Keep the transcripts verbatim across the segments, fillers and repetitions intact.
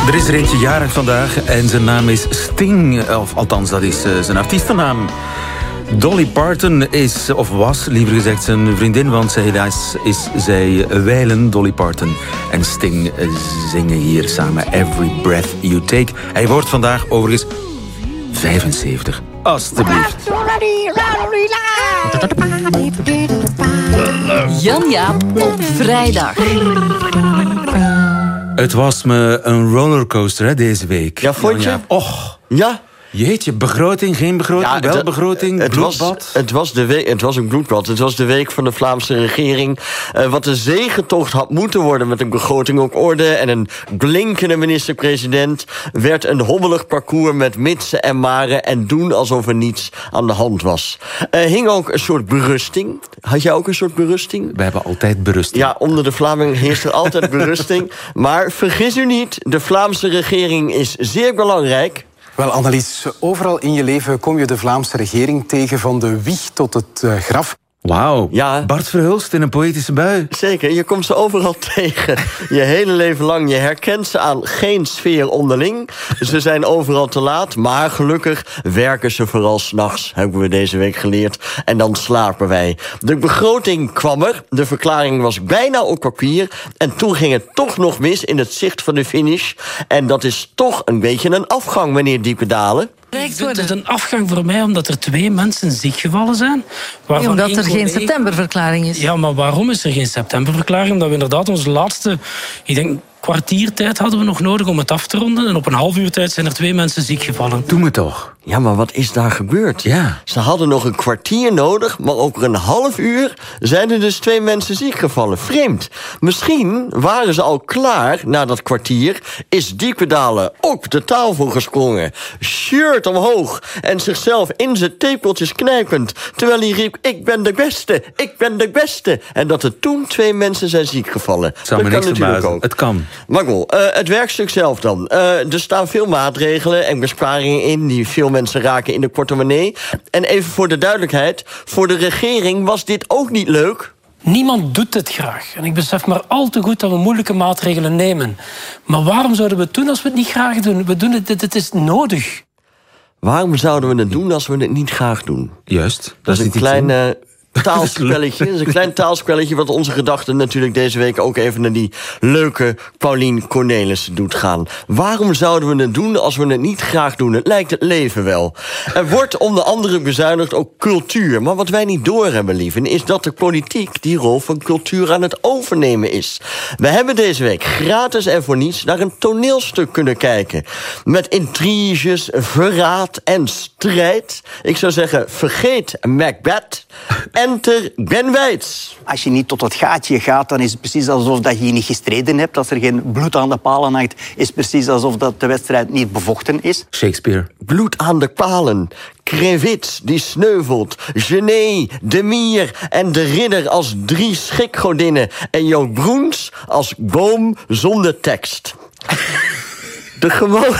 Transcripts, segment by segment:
Er is er eentje jarig vandaag en zijn naam is Sting. Of althans, dat is uh, zijn artiestennaam. Dolly Parton is, of was liever gezegd, zijn vriendin, want zij, helaas is zij wijlen, Dolly Parton en Sting zingen hier samen Every Breath You Take. Hij wordt vandaag overigens vijfenzeventig. Alsjeblieft. Jan Jaap op vrijdag. Het was me een rollercoaster hè, deze week. Ja, vond je? Och. Ja. Jeetje, begroting, geen begroting, Ja, wel het, begroting, het bloedbad. Was, het, was de week, het was een bloedbad. Het was de week van de Vlaamse regering. Uh, wat een zegentocht had moeten worden met een begroting op orde en een blinkende minister-president, werd een hobbelig parcours met mitsen en maren en doen alsof er niets aan de hand was. Er uh, hing ook een soort berusting. Had jij ook een soort berusting? We hebben altijd berusting. Ja, onder de Vlamingen heerst er altijd berusting. Maar vergis u niet, de Vlaamse regering is zeer belangrijk. Wel, Annelies, overal in je leven kom je de Vlaamse regering tegen, van de wieg tot het uh, graf. Wauw, ja. Bart Verhulst in een poëtische bui. Zeker, je komt ze overal tegen. Je hele leven lang, je herkent ze aan geen sfeer onderling. Ze zijn overal te laat, maar gelukkig werken ze vooral 's nachts, hebben we deze week geleerd. En dan slapen wij. De begroting kwam er, de verklaring was bijna op papier. En toen ging het toch nog mis in het zicht van de finish. En dat is toch een beetje een afgang, meneer Diependalen. Het is een afgang voor mij omdat er twee mensen ziek gevallen zijn. Nee, omdat er collega... geen septemberverklaring is. Ja, maar waarom is er geen septemberverklaring? Omdat we inderdaad onze laatste, ik denk, kwartiertijd hadden we nog nodig om het af te ronden. En op een half uur tijd zijn er twee mensen ziek gevallen. Doe me toch. Ja, maar wat is daar gebeurd? Ja. Ze hadden nog een kwartier nodig, maar over een half uur zijn er dus twee mensen ziek gevallen. Vreemd. Misschien waren ze al klaar na dat kwartier, is Diependalen op de tafel gesprongen, shirt omhoog en zichzelf in zijn tepeltjes knijpend, terwijl hij riep, ik ben de beste, ik ben de beste. En dat er toen twee mensen zijn ziek gevallen. Het zou dat me kan niks natuurlijk verbazen. ook. Het kan. Maar goed, uh, het werkstuk zelf dan. Uh, er staan veel maatregelen en besparingen in die veel mensen raken in de portemonnee. En even voor de duidelijkheid, voor de regering was dit ook niet leuk. Niemand doet het graag. En ik besef maar al te goed dat we moeilijke maatregelen nemen. Maar waarom zouden we het doen als we het niet graag doen? We doen het, het is nodig. Waarom zouden we het doen als we het niet graag doen? Juist. Dat, dat is een klein uh, taalspelletje. Dat is een klein taalspelletje wat onze gedachten natuurlijk deze week ook even naar die leuke Paulien Cornelissen doet gaan. Waarom zouden we het doen als we het niet graag doen? Het lijkt het leven wel. Er wordt onder andere bezuinigd ook cultuur. Maar wat wij niet doorhebben, lieven, is dat de politiek die rol van cultuur aan het overnemen is. We hebben deze week gratis en voor niets naar een toneelstuk kunnen kijken. Met intriges, verraad en strijd. Ik zou zeggen, vergeet Macbeth. Enter Ben Weitz. Als je niet tot het gaatje gaat, dan is het precies alsof dat je hier niet gestreden hebt. Als er geen bloed aan de palen hangt, is het precies alsof dat de wedstrijd niet bevochten is. Shakespeare. Bloed aan de palen. Krevits die sneuvelt. Genet, de mier en de ridder als drie schikgodinnen. En Joop Broens als boom zonder tekst. De gewone,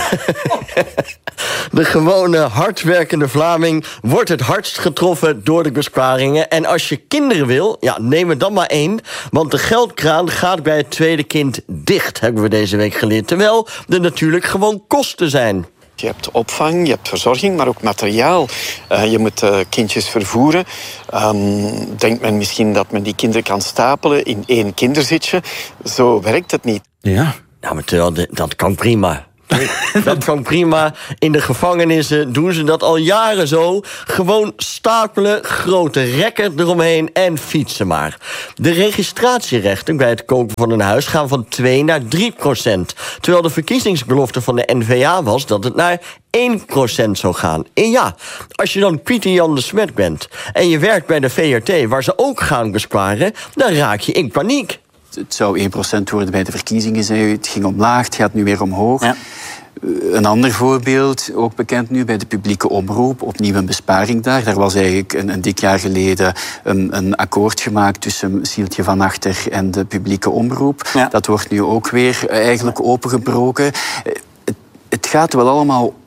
de gewone hardwerkende Vlaming wordt het hardst getroffen door de besparingen. En als je kinderen wil, ja, neem er dan maar één. Want de geldkraan gaat bij het tweede kind dicht, hebben we deze week geleerd. Terwijl er natuurlijk gewoon kosten zijn. Je hebt opvang, je hebt verzorging, maar ook materiaal. Uh, je moet uh, kindjes vervoeren. Um, denkt men misschien dat men die kinderen kan stapelen in één kinderzitje? Zo werkt het niet. Ja. Ja, maar terwijl de, dat kan prima. Dat kan prima. In de gevangenissen doen ze dat al jaren zo. Gewoon stapelen, grote rekken eromheen en fietsen maar. De registratierechten bij het kopen van een huis gaan van twee naar drie procent. Terwijl de verkiezingsbelofte van de N V A was dat het naar één procent zou gaan. En ja, als je dan Pieter Jan de Smet bent en je werkt bij de V R T, waar ze ook gaan besparen, dan raak je in paniek. Het zou één procent worden bij de verkiezingen, zei u. Het ging omlaag, het gaat nu weer omhoog. Ja. Een ander voorbeeld, ook bekend nu bij de publieke omroep, opnieuw een besparing daar. Daar was eigenlijk een, een dik jaar geleden een, een akkoord gemaakt tussen Sieltje van Achter en de publieke omroep. Ja. Dat wordt nu ook weer eigenlijk opengebroken. Het, het gaat wel allemaal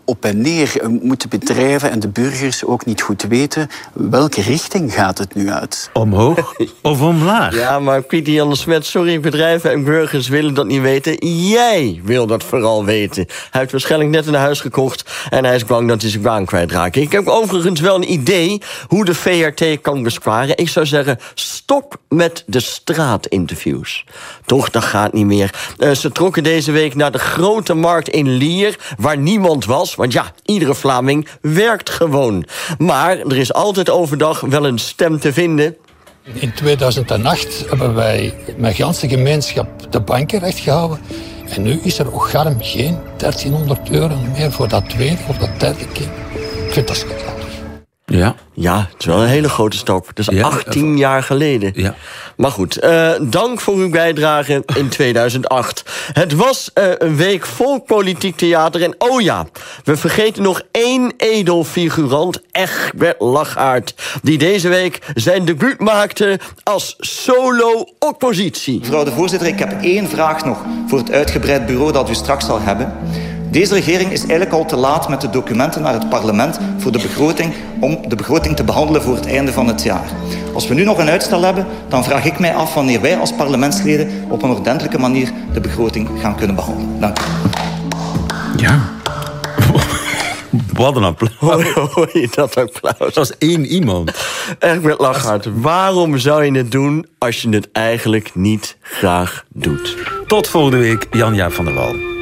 op en neer. Moeten bedrijven en de burgers ook niet goed weten welke richting gaat het nu uit? Omhoog of omlaag? Ja, maar Pieter Jan de Smet, sorry, bedrijven en burgers willen dat niet weten. Jij wil dat vooral weten. Hij heeft waarschijnlijk net een huis gekocht en hij is bang dat hij zijn baan kwijtraakt. Ik heb overigens wel een idee hoe de V R T kan besparen. Ik zou zeggen, stop met de straatinterviews. Toch, dat gaat niet meer. Uh, ze trokken deze week naar de grote markt in Lier, waar niemand was. Want ja, iedere Vlaming werkt gewoon. Maar er is altijd overdag wel een stem te vinden. In tweeduizend acht hebben wij met de hele gemeenschap de banken recht gehouden. En nu is er ook garm geen dertienhonderd euro meer voor dat tweede of dat derde kind. Ik vind dat schandalig. Ja. Ja, het is wel een hele grote stap. Dat is Ja, achttien jaar geleden. Ja. Maar goed, uh, dank voor uw bijdrage in tweeduizend acht. Het was uh, een week vol politiek theater. En oh ja, we vergeten nog één edelfigurant, Egbert Lachaert, die deze week zijn debuut maakte als solo-oppositie. Mevrouw de voorzitter, ik heb één vraag nog voor het uitgebreid bureau dat u straks zal hebben. Deze regering is eigenlijk al te laat met de documenten naar het parlement voor de begroting, om de begroting te behandelen voor het einde van het jaar. Als we nu nog een uitstel hebben, dan vraag ik mij af wanneer wij als parlementsleden op een ordentelijke manier de begroting gaan kunnen behandelen. Dank u. Ja. Wat een applaus. Hoor je dat applaus? Dat was één iemand. Egbert Lachaert, waarom zou je het doen als je het eigenlijk niet graag doet? Tot volgende week, Jan-Jaap van der Wal.